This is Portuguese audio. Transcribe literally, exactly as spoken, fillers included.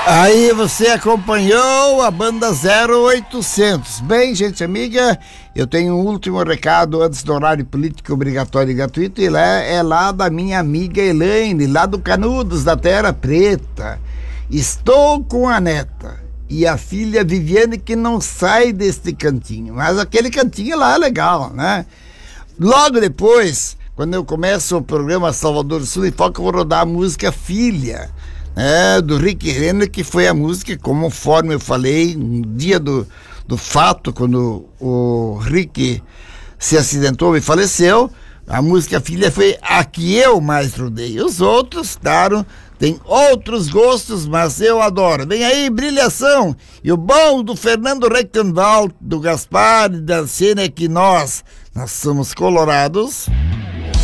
Aí você acompanhou a banda zero oitocentos. Bem, gente amiga, eu tenho um último recado antes do horário político obrigatório e gratuito, e lá é lá da minha amiga Elaine, lá do Canudos, da Terra Preta. Estou com a neta e a filha Viviane, que não sai deste cantinho, mas aquele cantinho lá é legal, né? Logo depois, quando eu começo o programa Salvador do Sul e Foca, eu vou rodar a música Filha, É, do Rick Renner, que foi a música, conforme eu falei, no dia do, do fato, quando o Rick se acidentou e faleceu, a música Filha foi a que eu mais rodei. Os outros, claro, tem outros gostos, mas eu adoro. Vem aí, Brilhação, e o bom do Fernando Rectenwald, do Gaspar e da cena é que nós, nós somos colorados.